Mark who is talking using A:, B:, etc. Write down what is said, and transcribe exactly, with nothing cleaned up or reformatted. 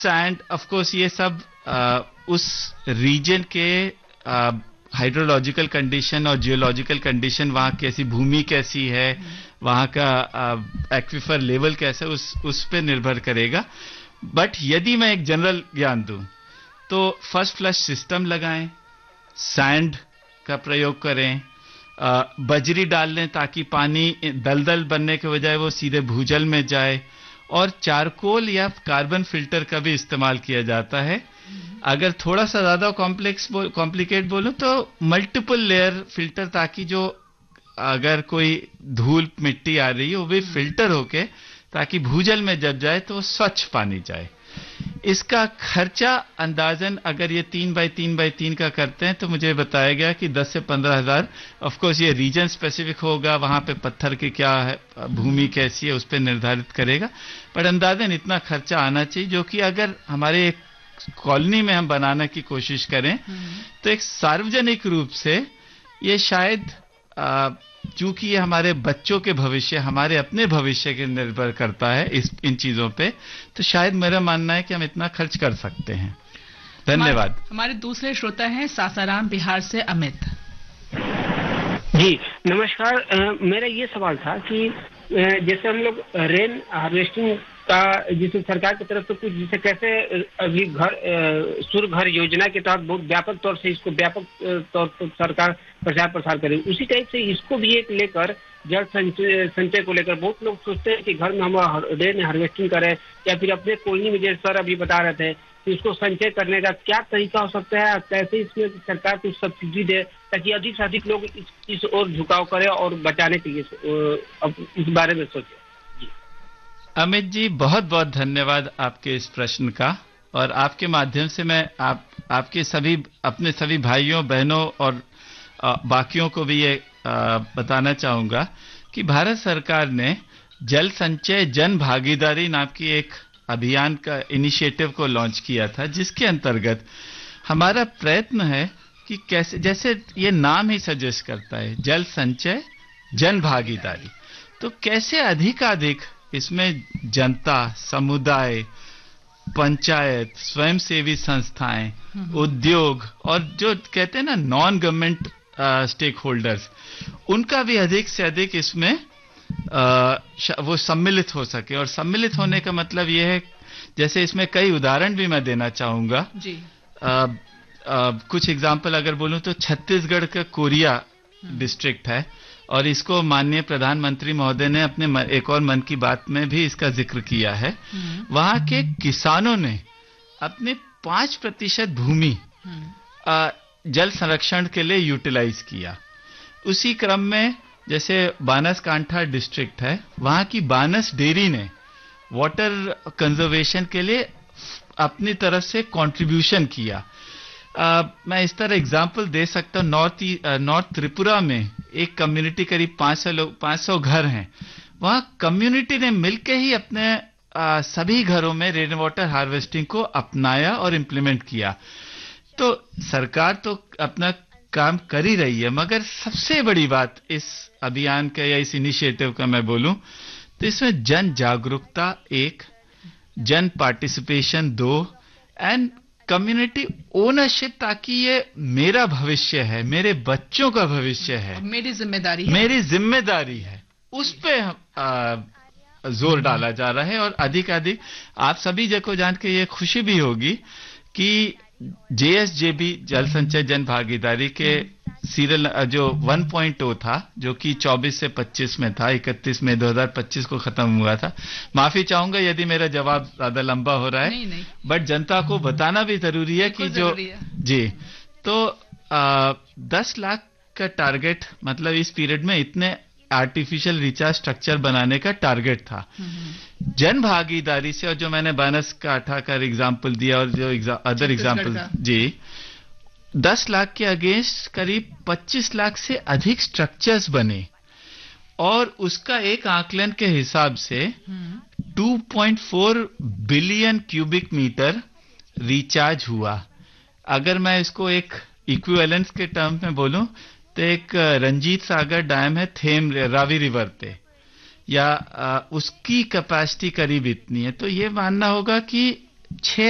A: Sand of course ये सब आ, उस रीजन के हाइड्रोलॉजिकल कंडीशन और जियोलॉजिकल कंडीशन, वहाँ कैसी भूमि कैसी है, वहाँ का एक्विफर लेवल कैसा है, उस उस पे निर्भर करेगा। बट यदि मैं एक जनरल ज्ञान दूं तो फर्स्ट फ्लश सिस्टम लगाएं, सैंड का प्रयोग करें, आ, बजरी डाल लें ताकि पानी दलदल बनने के बजाय वो सीधे भूजल में जाए, और चारकोल या कार्बन फिल्टर का भी इस्तेमाल किया जाता है। अगर थोड़ा सा ज्यादा कॉम्प्लेक्स कॉम्प्लिकेट बोलूं तो मल्टीपल लेयर फिल्टर, ताकि जो अगर कोई धूल मिट्टी आ रही है वो भी फिल्टर होके ताकि भूजल में जब जाए तो स्वच्छ पानी जाए। इसका खर्चा अंदाजन अगर ये तीन बाई तीन बाई तीन का करते हैं तो मुझे बताया गया कि दस से पंद्रह हजार। ऑफकोर्स ये रीजन स्पेसिफिक होगा, वहां पे पत्थर की क्या है, भूमि कैसी है, उस पर निर्धारित करेगा। पर अंदाजन इतना खर्चा आना चाहिए, जो कि अगर हमारे एक कॉलोनी में हम बनाने की कोशिश करें तो एक सार्वजनिक रूप से ये शायद चूंकि ये हमारे बच्चों के भविष्य, हमारे अपने भविष्य के निर्भर करता है इस इन चीजों पे, तो शायद मेरा मानना है कि हम इतना खर्च कर सकते हैं। धन्यवाद।
B: हमारे, हमारे दूसरे श्रोता हैं सासाराम बिहार से अमित
C: जी। नमस्कार। आ, मेरा ये सवाल था कि जैसे हम लोग रेन हार्वेस्टिंग का जिसे सरकार की तरफ से कुछ जिसे कैसे अभी घर सूर्य घर योजना के तहत बहुत व्यापक तौर से इसको व्यापक तौर पर सरकार प्रचार प्रसार करे, उसी टाइप से इसको भी एक लेकर जल संचय संचय को लेकर बहुत लोग सोचते हैं कि घर में हम रेन हार्वेस्टिंग करें, या फिर अपने कॉलोनी में जैसे सर अभी बता रहे थे कि इसको संचय करने का क्या तरीका हो सकता है, कैसे इसमें सरकार कुछ सब्सिडी दे ताकि अधिक से अधिक लोग इस, इस ओर झुकाव करें और बचाने के लिए अब इस बारे में सोचें।
A: अमित जी, बहुत बहुत धन्यवाद आपके इस प्रश्न का, और आपके माध्यम से मैं आप आपके सभी अपने सभी भाइयों बहनों और आ, बाकियों को भी ये आ, बताना चाहूंगा कि भारत सरकार ने जल संचय जन भागीदारी नाम की एक अभियान का इनिशिएटिव को लॉन्च किया था, जिसके अंतर्गत हमारा प्रयत्न है कि कैसे, जैसे ये नाम ही सजेस्ट करता है, जल संचय जन भागीदारी, तो कैसे अधिकाधिक इसमें जनता, समुदाय, पंचायत, स्वयंसेवी संस्थाएं, उद्योग और जो कहते हैं ना नॉन गवर्नमेंट स्टेक होल्डर्स, उनका भी अधिक से अधिक इसमें आ, वो सम्मिलित हो सके। और सम्मिलित होने का मतलब ये है, जैसे इसमें कई उदाहरण भी मैं देना चाहूंगा जी। आ, आ, कुछ एग्जाम्पल अगर बोलूं तो छत्तीसगढ़ का कोरिया डिस्ट्रिक्ट है, और इसको माननीय प्रधानमंत्री महोदय ने अपने एक और मन की बात में भी इसका जिक्र किया है। वहां के किसानों ने अपने पांच प्रतिशत भूमि जल संरक्षण के लिए यूटिलाइज किया। उसी क्रम में जैसे बानसकांठा डिस्ट्रिक्ट है, वहां की बानस डेयरी ने वाटर कंजर्वेशन के लिए अपनी तरफ से कंट्रीब्यूशन किया। Uh, मैं इस तरह एग्जाम्पल दे सकता हूँ। नॉर्थ नॉर्थ त्रिपुरा में एक कम्युनिटी करीब पांच सौ लोग पांच सौ घर हैं, वहां कम्युनिटी ने मिलकर ही अपने uh, सभी घरों में रेन वाटर हार्वेस्टिंग को अपनाया और इम्प्लीमेंट किया। तो सरकार तो अपना काम कर ही रही है, मगर सबसे बड़ी बात इस अभियान का या इस इनिशिएटिव का मैं बोलूं तो इसमें जन जागरूकता एक, जन पार्टिसिपेशन दो, एंड कम्युनिटी ओनरशिप, ताकि ये मेरा भविष्य है, मेरे बच्चों का भविष्य है,
B: मेरी जिम्मेदारी है,
A: मेरी जिम्मेदारी है, उस पे आ, जोर डाला जा रहा है। और अधिक अधिक आप सभी को जान के ये खुशी भी होगी कि जेएसजेबी जल संचय जन भागीदारी के सीरियल जो वन पॉइंट ओ था, जो कि चौबीस से पच्चीस में था, इकतीस मई दो हज़ार पच्चीस को खत्म हुआ था। माफी चाहूंगा यदि मेरा जवाब ज्यादा लंबा हो रहा है,
B: नहीं, नहीं।
A: बट जनता को बताना भी जरूरी है कि जो जी तो आ, दस लाख का टारगेट, मतलब इस पीरियड में इतने आर्टिफिशियल रिचार्ज स्ट्रक्चर बनाने का टारगेट था जन भागीदारी से। और जो मैंने बानसकांठा का एग्जाम्पल दिया और जो अदर एग्जाम्पल जी, दस लाख के अगेंस्ट करीब पच्चीस लाख से अधिक स्ट्रक्चर्स बने, और उसका एक आकलन के हिसाब से दो पॉइंट चार बिलियन क्यूबिक मीटर रिचार्ज हुआ। अगर मैं इसको एक इक्विवेलेंस के टर्म में बोलूं तो एक रंजीत सागर डैम है थेम रावी रिवर पे, या आ, उसकी कैपेसिटी करीब इतनी है। तो ये मानना होगा कि छह